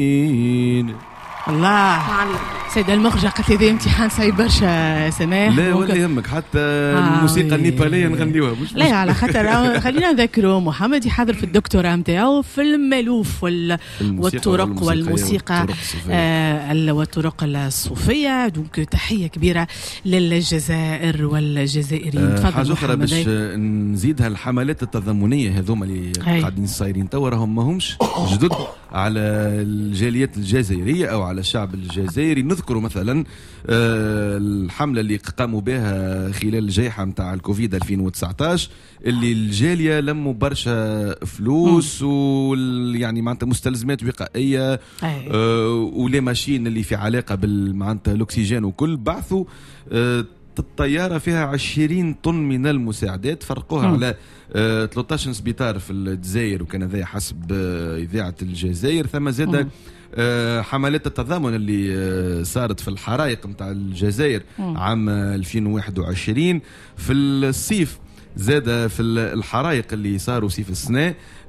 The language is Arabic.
الله سيدة المخرجة قالت لي ذا امتحان صعيب برشا سماح. لا ولا يهمك حتى الموسيقى النيبالية نغنيوها مش لا على خاطر خلينا نذكروا محمد يحضر في الدكتوراه نتاعو في المالوف والطرق والموسيقى والطرق الصوفية. دونك تحية كبيرة للجزائر والجزائريين. تفضل حاجة أخرى باش نزيدها الحملات التضامنية هذوما اللي قاعدين صايرين توا راهم ماهمش جدد على الجاليات الجزائرية أو على الشعب الجزائري. نذكروا مثلا الحملة اللي قاموا بها خلال الجائحة متاع الكوفيد 2019 اللي الجالية لموا برشا فلوس ويعني معناتها مستلزمات وقائية ولي ماشين اللي في علاقة معناتها الأكسجين وكل بعثوا الطيارة فيها 20 طن من المساعدات فرقوها على 13 سبيطار في الجزائر وكان هذا حسب إذاعة الجزائر. ثم زاد حملات التضامن اللي صارت في الحرائق متاع الجزائر عام 2021 في الصيف. زاد في الحرائق اللي صاروا صيف السنة